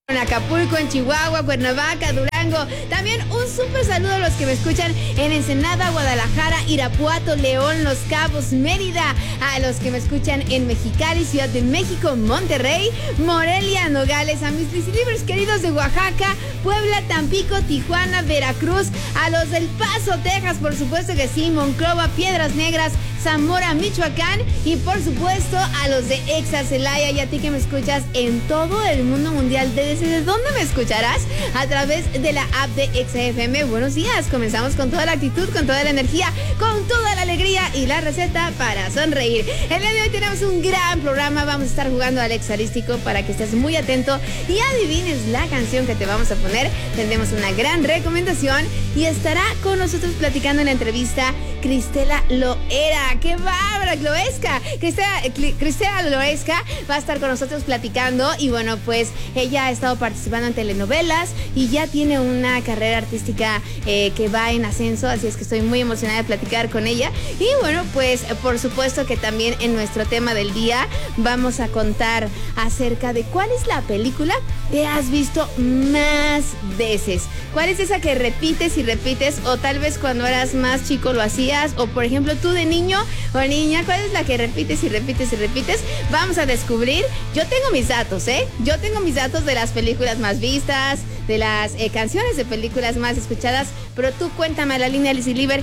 En Acapulco, en Chihuahua, Cuernavaca, Durango. También un súper saludo a los que me escuchan en Ensenada, Guadalajara, Irapuato, León, Los Cabos, Mérida. A los que me escuchan en Mexicali, Ciudad de México, Monterrey, Morelia, Nogales. A mis listeners queridos de Oaxaca, Puebla, Tampico, Tijuana, Veracruz. A los del Paso, Texas, por supuesto que sí, Monclova, Piedras Negras, Zamora, Michoacán. Y por supuesto a los de Exa Celaya. Y a ti que me escuchas en todo el mundo mundial. ¿Desde dónde me escucharás? A través de la app de Exa FM. Buenos días, comenzamos con toda la actitud, con toda la energía, con toda la alegría y la receta para sonreír. El día de hoy tenemos un gran programa. Vamos a estar jugando al Exarístico para que estés muy atento y adivines la canción que te vamos a poner. Tendremos una gran recomendación y estará con nosotros platicando en la entrevista Cristela Loera. ¡Qué bárbara, Loesca! Cristela Loesca va a estar con nosotros platicando y bueno, pues ella ha estado participando en telenovelas y ya tiene una carrera artística que va en ascenso, así es que estoy muy emocionada de platicar con ella. Y bueno, pues por supuesto que también en nuestro tema del día vamos a contar acerca de cuál es la película que has visto más veces. ¿Cuál es esa que repites y repites o tal vez cuando eras más chico lo hacías? O por ejemplo tú de niño o niña, ¿cuál es la que repites y repites y repites? Vamos a descubrir. Yo tengo mis datos, yo tengo mis datos de las películas más vistas, de las canciones de películas más escuchadas, pero tú cuéntame a la línea Lizzy-Liber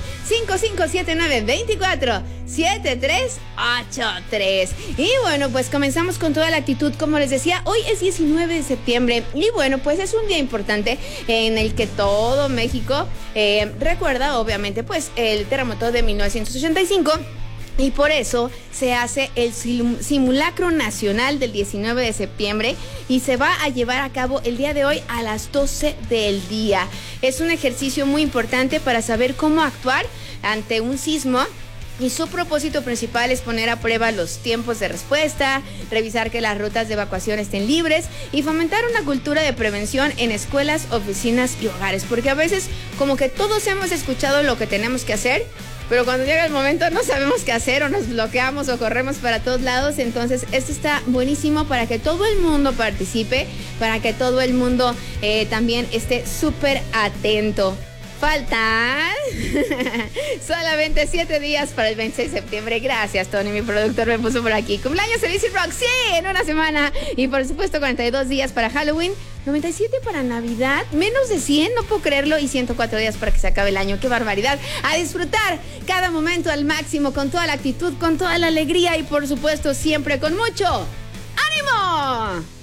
5579-247383. Y bueno, pues comenzamos con toda la actitud. Como les decía, hoy es 19 de septiembre y bueno, pues es un día importante en el que todo México recuerda, obviamente, pues el terremoto de 1985. Y por eso se hace el simulacro nacional del 19 de septiembre y se va a llevar a cabo el día de hoy a las 12 del día. Es un ejercicio muy importante para saber cómo actuar ante un sismo. Y su propósito principal es poner a prueba los tiempos de respuesta, revisar que las rutas de evacuación estén libres y fomentar una cultura de prevención en escuelas, oficinas y hogares. Porque a veces como que todos hemos escuchado lo que tenemos que hacer, pero cuando llega el momento no sabemos qué hacer o nos bloqueamos o corremos para todos lados. Entonces esto está buenísimo para que todo el mundo participe, para que todo el mundo también esté súper atento. Faltan solamente 7 días para el 26 de septiembre. Gracias, Tony, mi productor me puso por aquí. Cumpleaños de Lizzy Rock, sí, en una semana. Y por supuesto 42 días para Halloween, 97 para Navidad, menos de 100, no puedo creerlo, y 104 días para que se acabe el año. ¡Qué barbaridad! A disfrutar cada momento al máximo, con toda la actitud, con toda la alegría y por supuesto siempre con mucho ¡ánimo!